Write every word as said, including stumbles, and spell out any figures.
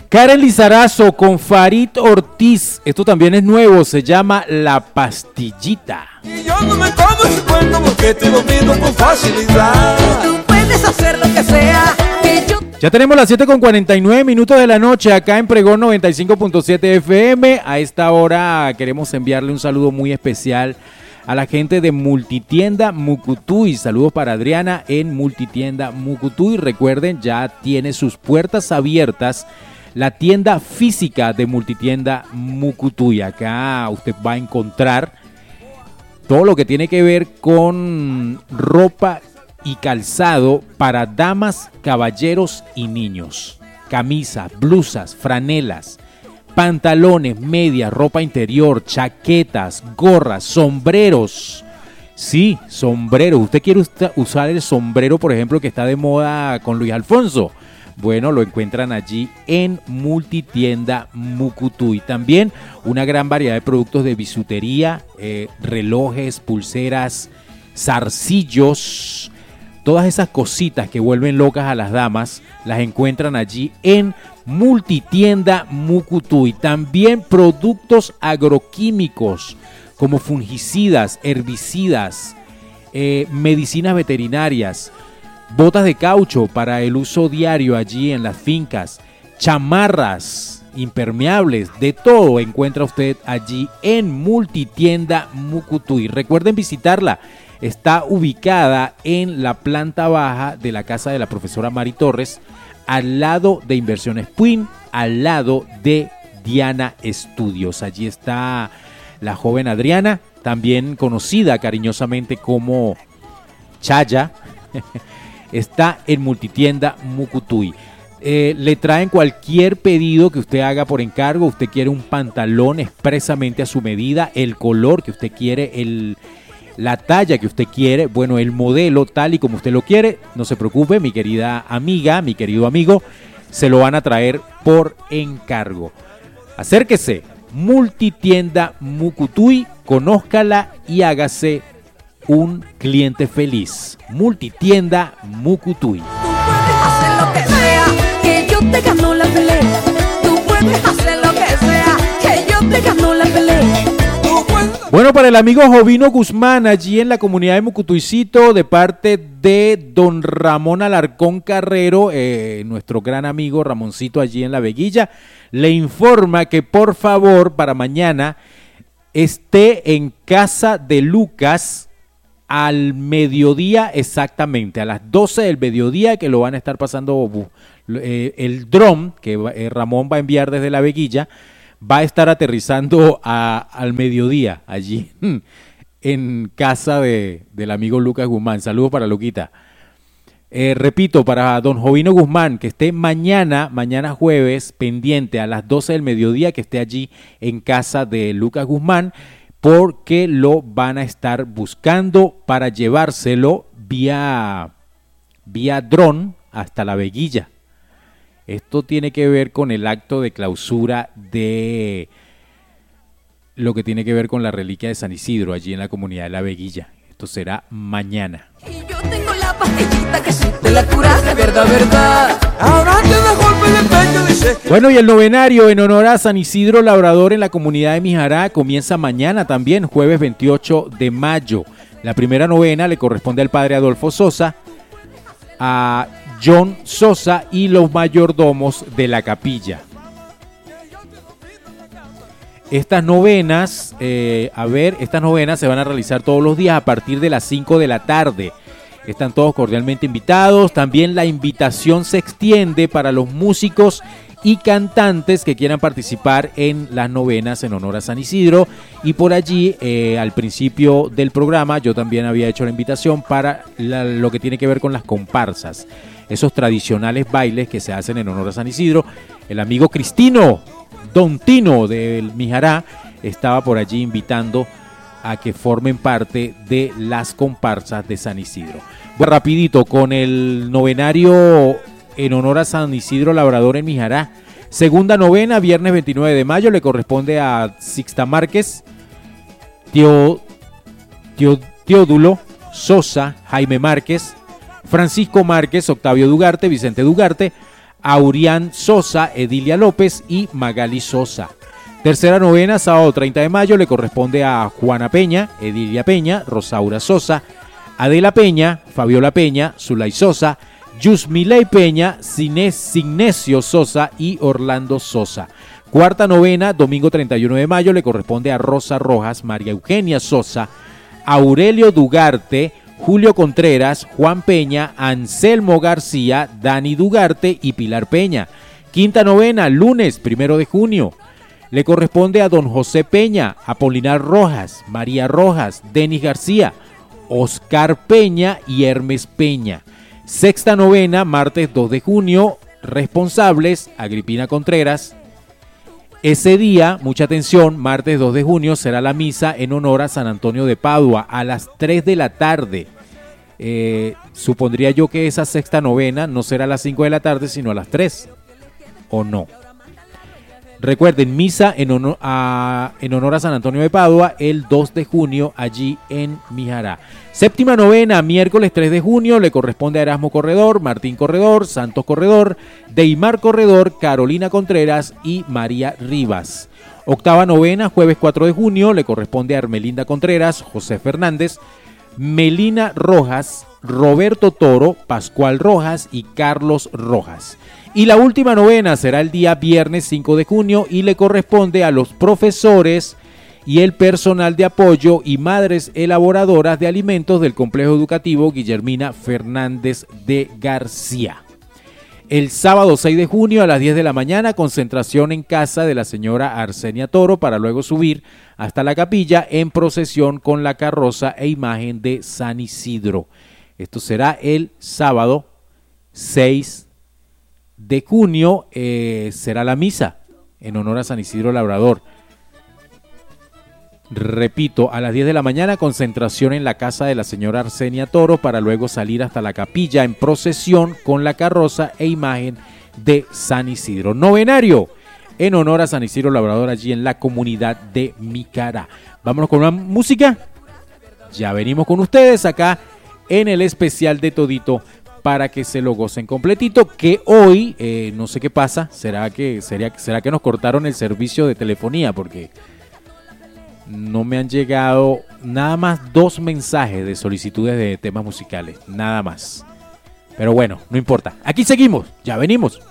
Karen Lizarazo con Farid Ortiz. Esto también es nuevo, se llama La Pastillita. Y yo no me como ese cuento porque te lo pido con facilidad. Tú puedes hacer lo que sea. Que yo... Ya tenemos las siete con cuarenta y nueve minutos de la noche acá en Pregón noventa y cinco punto siete F M. A esta hora queremos enviarle un saludo muy especial a la gente de Multitienda Mucutuy. Saludos para Adriana en Multitienda Mucutuy. Recuerden, ya tiene sus puertas abiertas la tienda física de Multitienda Mucutuy. Acá usted va a encontrar todo lo que tiene que ver con ropa y calzado para damas, caballeros y niños. Camisas, blusas, franelas, pantalones, medias, ropa interior, chaquetas, gorras, sombreros. Sí, sombreros. ¿Usted quiere usar el sombrero, por ejemplo, que está de moda con Luis Alfonso? Bueno, lo encuentran allí en Multitienda Mucutuy. También una gran variedad de productos de bisutería, eh, relojes, pulseras, zarcillos. Todas esas cositas que vuelven locas a las damas las encuentran allí en Multitienda Mucutuy. También productos agroquímicos como fungicidas, herbicidas, eh, medicinas veterinarias, botas de caucho para el uso diario allí en las fincas, chamarras impermeables, de todo encuentra usted allí en Multitienda Mucutuy. Recuerden visitarla. Está ubicada en la planta baja de la casa de la profesora Mari Torres, al lado de Inversiones Puin, al lado de Diana Estudios. Allí está la joven Adriana, también conocida cariñosamente como Chaya. Está en Multitienda Mucutuy. Eh, le traen cualquier pedido que usted haga por encargo. Usted quiere un pantalón expresamente a su medida, el color que usted quiere, el, la talla que usted quiere, bueno, el modelo tal y como usted lo quiere. No se preocupe, mi querida amiga, mi querido amigo, se lo van a traer por encargo. Acérquese, Multitienda Mucutuy, conózcala y hágase un cliente feliz. Multitienda Mucutuy. Tú puedes hacer lo que sea, que yo te gano la pelea. Tú puedes hacer lo que sea, que yo te gano la pelea. Bueno, para el amigo Jovino Guzmán, allí en la comunidad de Mucutuycito, de parte de don Ramón Alarcón Carrero, eh, nuestro gran amigo Ramoncito allí en La Veguilla, le informa que por favor para mañana esté en casa de Lucas al mediodía exactamente, a las doce del mediodía, que lo van a estar pasando eh, el dron que eh, Ramón va a enviar desde La Veguilla, va a estar aterrizando a, al mediodía allí en casa de, del amigo Lucas Guzmán. Saludos para Luquita. Eh, repito, para don Jovino Guzmán, que esté mañana, mañana jueves, pendiente a las doce del mediodía, que esté allí en casa de Lucas Guzmán, porque lo van a estar buscando para llevárselo vía, vía dron hasta La Veguilla. Esto tiene que ver con el acto de clausura de lo que tiene que ver con la reliquia de San Isidro, allí en la comunidad de La Veguilla. Esto será mañana. Y yo tengo la pastillita que si te la curas de verdad, verdad. Ahora te da golpe de pecho, dices que... Bueno, y el novenario en honor a San Isidro Labrador en la comunidad de Mijará comienza mañana también, jueves veintiocho de mayo. La primera novena le corresponde al padre Adolfo Sosa, a John Sosa y los mayordomos de la capilla. Estas novenas, eh, a ver, estas novenas se van a realizar todos los días a partir de las cinco de la tarde. Están todos cordialmente invitados. También la invitación se extiende para los músicos y cantantes que quieran participar en las novenas en honor a San Isidro. Y por allí, eh, al principio del programa, yo también había hecho la invitación para la, lo que tiene que ver con las comparsas. Esos tradicionales bailes que se hacen en honor a San Isidro. El amigo Cristino, Don Tino del Mijará, estaba por allí invitando a que formen parte de las comparsas de San Isidro. Bueno, rapidito, con el novenario en honor a San Isidro Labrador en Mijará. Segunda novena, viernes veintinueve de mayo, le corresponde a Sixta Márquez, Teo, Teo, Teodulo Sosa, Jaime Márquez, Francisco Márquez, Octavio Dugarte, Vicente Dugarte, Aurián Sosa, Edilia López y Magali Sosa. Tercera novena, sábado treinta de mayo, le corresponde a Juana Peña, Edilia Peña, Rosaura Sosa, Adela Peña, Fabiola Peña, Zulay Sosa, Yusmilei Peña, Signesio Sosa y Orlando Sosa. Cuarta novena, domingo treinta y uno de mayo, le corresponde a Rosa Rojas, María Eugenia Sosa, Aurelio Dugarte, Julio Contreras, Juan Peña, Anselmo García, Dani Dugarte y Pilar Peña. Quinta novena, lunes primero de junio, le corresponde a don José Peña, Apolinar Rojas, María Rojas, Denis García, Oscar Peña y Hermes Peña. Sexta novena, martes dos de junio, responsables, Agripina Contreras. Ese día, mucha atención, martes dos de junio será la misa en honor a San Antonio de Padua a las tres de la tarde. Eh, supondría yo que esa sexta novena no será a las cinco de la tarde, sino a las tres. ¿O no? Recuerden, misa en honor, a, en honor a San Antonio de Padua el dos de junio allí en Mijará. Séptima novena, miércoles tres de junio, le corresponde a Erasmo Corredor, Martín Corredor, Santos Corredor, Deimar Corredor, Carolina Contreras y María Rivas. Octava novena, jueves cuatro de junio, le corresponde a Armelinda Contreras, José Fernández, Melina Rojas, Roberto Toro, Pascual Rojas y Carlos Rojas. Y la última novena será el día viernes cinco de junio y le corresponde a los profesores y el personal de apoyo y madres elaboradoras de alimentos del complejo educativo Guillermina Fernández de García. El sábado seis de junio a las diez de la mañana, concentración en casa de la señora Arsenia Toro para luego subir hasta la capilla en procesión con la carroza e imagen de San Isidro. Esto será el sábado seis de junio, eh, será la misa en honor a San Isidro Labrador. Repito, a las diez de la mañana, concentración en la casa de la señora Arsenia Toro para luego salir hasta la capilla en procesión con la carroza e imagen de San Isidro. Novenario en honor a San Isidro Labrador allí en la comunidad de Micará. Vámonos con una música. Ya venimos con ustedes acá en el especial de Todito para que se lo gocen completito, que hoy, eh, no sé qué pasa, será que, sería, será que nos cortaron el servicio de telefonía, porque no me han llegado nada más dos mensajes de solicitudes de temas musicales, nada más. Pero bueno, no importa, aquí seguimos, ya venimos.